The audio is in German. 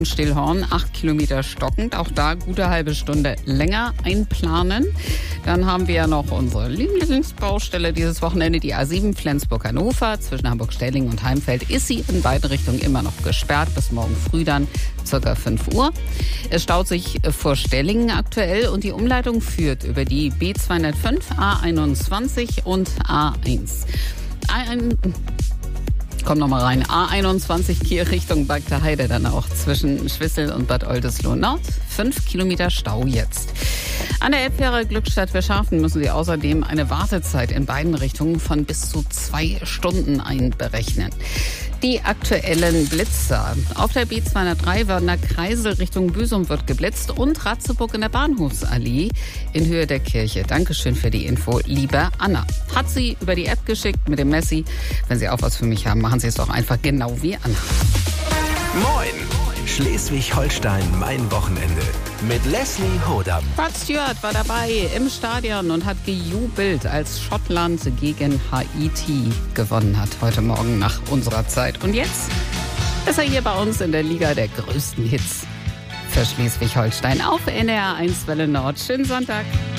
Stillhorn, 8 Kilometer stockend. Auch da gute halbe Stunde länger einplanen. Dann haben wir ja noch unsere Lieblingsbaustelle dieses Wochenende, die A7 Flensburg-Hannover. Zwischen Hamburg-Stelling und Heimfeld ist sie in beiden Richtungen immer noch gesperrt. Bis morgen früh dann ca. 5 Uhr. Es staut sich vor Stellingen aktuell und die Umleitung führt über die B205, A21 und A1. Komm noch mal rein. A21 Kiel Richtung Bagda Heide dann auch zwischen Schwissel und Bad Oldesloe Nord. 5 Kilometer Stau jetzt. An der Elbfähre Glückstadt-Verschaffen müssen Sie außerdem eine Wartezeit in beiden Richtungen von bis zu 2 Stunden einberechnen. Die aktuellen Blitzer. Auf der B203 Wörner Kreisel Richtung Büsum wird geblitzt und Ratzeburg in der Bahnhofsallee in Höhe der Kirche. Dankeschön für die Info, liebe Anna. Hat sie über die App geschickt mit dem Messi. Wenn Sie auch was für mich haben, machen Sie es doch einfach genau wie Anna. Moin! Schleswig-Holstein, mein Wochenende. Mit Leslie Hodam. Rod Stewart war dabei im Stadion und hat gejubelt, als Schottland gegen Haiti gewonnen hat. Heute Morgen nach unserer Zeit. Und jetzt ist er hier bei uns in der Liga der größten Hits für Schleswig-Holstein auf NDR 1 Welle Nord. Schönen Sonntag.